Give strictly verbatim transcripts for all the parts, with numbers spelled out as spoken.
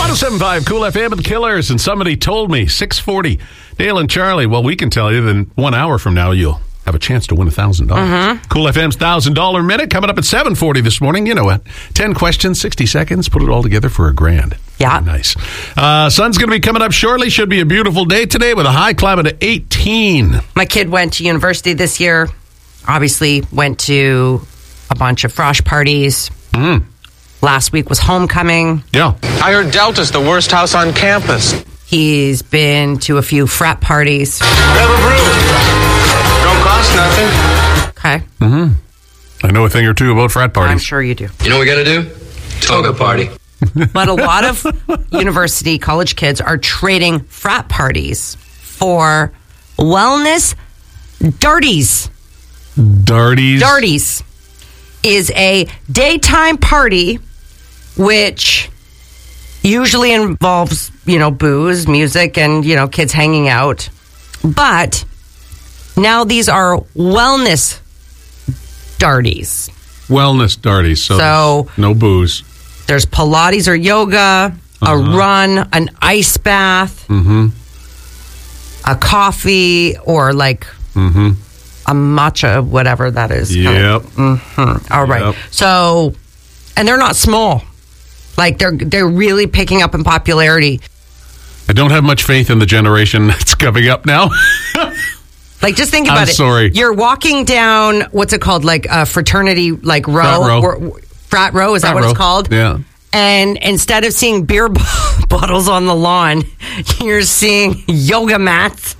one oh seven point five Cool F M and Killers, and somebody told me six forty. Dale and Charlie, well, we can tell you that in one hour from now you'll have a chance to win one thousand dollars. Mm-hmm. Cool F M's one thousand dollars Minute coming up at seven forty this morning. You know what? ten questions, sixty seconds, put it all together for a grand. Yeah. Very nice. Uh, sun's going to be coming up shortly. Should be a beautiful day today with a high climate of eighteen. My kid went to university this year. Obviously went to a bunch of frosh parties. Mm. Last week was homecoming. Yeah. I heard Delta's the worst house on campus. He's been to a few frat parties. Grab a brew. Don't cost nothing. Okay. Mm-hmm. I know a thing or two about frat parties. I'm sure you do. You know what we got to do? Toga party. But a lot of university college kids are trading frat parties for wellness darties. Darties. Darties is a daytime party which usually involves, you know, booze, music, and, you know, kids hanging out. But now these are wellness darties. Wellness darties. So, So- no booze. There's Pilates or yoga, a Uh-huh. run, an ice bath, Mm-hmm. a coffee, or like Mm-hmm. a matcha, whatever that is. Yep. Mm-hmm. All right. Yep. So, and they're not small. Like they're they're really picking up in popularity. I don't have much faith in the generation that's coming up now. Like just think about I'm it. sorry. You're walking down what's it called? Like a fraternity like row. Frat row. Or- frat row, is Frat that what row. it's called? Yeah. And instead of seeing beer b- bottles on the lawn, you're seeing yoga mats.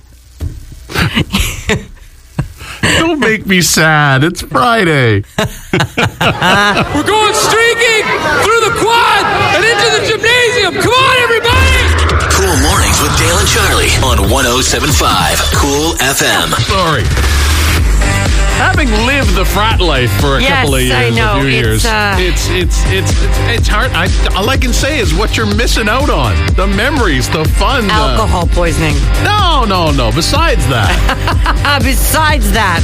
Don't make me sad. It's Friday. We're going streaking through the quad and into the gymnasium. Come on, everybody! Cool Mornings with Dale and Charlie on one oh seven point five Cool F M. Sorry. Having lived the frat life for a Yes, couple of years, I know. a few It's, years, uh, it's, it's it's it's it's hard. I, all I can say is what you're missing out on: the memories, the fun, the- Alcohol poisoning. No, no, no. Besides that, Besides that,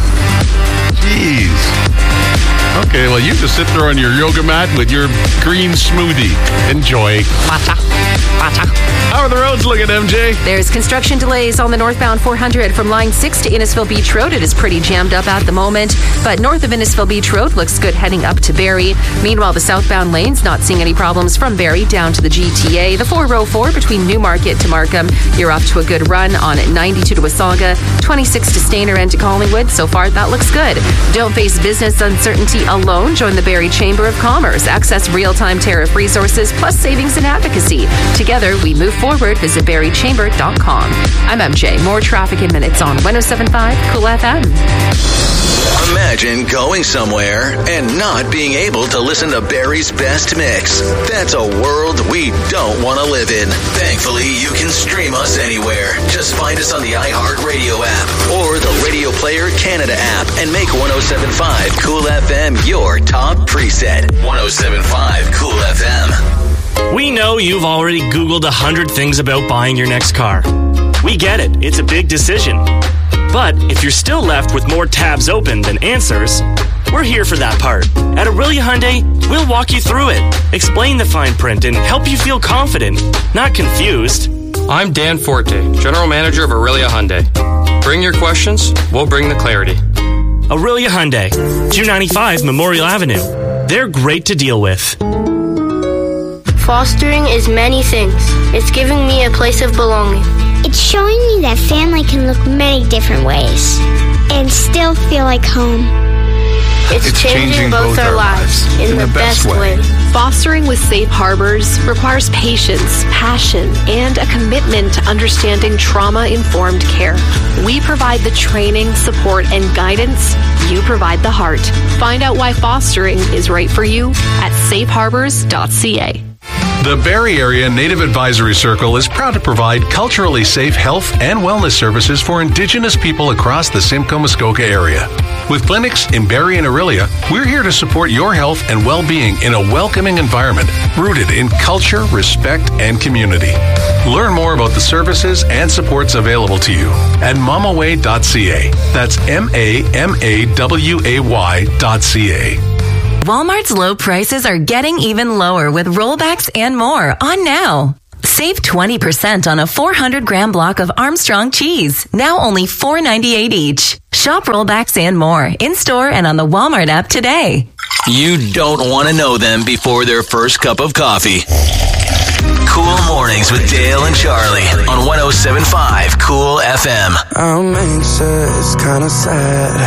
jeez. Okay, well, you just sit there on your yoga mat with your green smoothie. Enjoy. matcha, matcha. How are the roads looking, M J? There's construction delays on the northbound four hundred from line six to Innisfil Beach Road. It is pretty jammed up at the moment, but north of Innisfil Beach Road looks good heading up to Barrie. Meanwhile, the southbound lanes not seeing any problems from Barrie down to the G T A. The four oh four between Newmarket to Markham, you're off to a good run on ninety-two to Wasaga, twenty-six to Stayner and to Collingwood. So far, that looks good. Don't face business uncertainty alone. Join the Barrie Chamber of Commerce. Access real-time tariff resources plus savings and advocacy. Together, we move forward. Visit barrie chamber dot com. I'm M J. More traffic in minutes on one oh seven point five Cool F M. Imagine going somewhere and not being able to listen to Barry's best mix. That's a world we don't want to live in. Thankfully, you can stream us anywhere. Just find us on the iHeartRadio app or the Radio Player Canada app and make one oh seven point five Cool F M your top preset. one oh seven point five Cool F M. We know you've already Googled a hundred things about buying your next car. We get it. It's a big decision. But if you're still left with more tabs open than answers, we're here for that part. At Aurelia Hyundai, we'll walk you through it, explain the fine print, and help you feel confident, not confused. I'm Dan Forte, General Manager of Aurelia Hyundai. Bring your questions, we'll bring the clarity. Aurelia Hyundai, two ninety-five Memorial Avenue. They're great to deal with. Fostering is many things. It's giving me a place of belonging. It's showing me that family can look many different ways and still feel like home. It's, It's changing, changing both, both our our lives lives in, the, best, way. Fostering with Safe Harbors requires patience, passion, and a commitment to understanding trauma-informed care. We provide the training, support, and guidance. You provide the heart. Find out why fostering is right for you at safe harbors dot c a. The Barrie Area Native Advisory Circle is proud to provide culturally safe health and wellness services for Indigenous people across the Simcoe-Muskoka area. With clinics in Barrie and Aurelia, we're here to support your health and well-being in a welcoming environment rooted in culture, respect, and community. Learn more about the services and supports available to you at mamaway dot c a. That's M A M A W A Y dot C A. Walmart's low prices are getting even lower with rollbacks and more on now. Save twenty percent on a four hundred gram block of Armstrong cheese, now only four ninety-eight each. Shop rollbacks and more in-store and on the Walmart app today. You don't want to know them before their first cup of coffee. Cool Mornings with Dale and Charlie on one oh seven point five Cool F M. I'm anxious, kinda sad.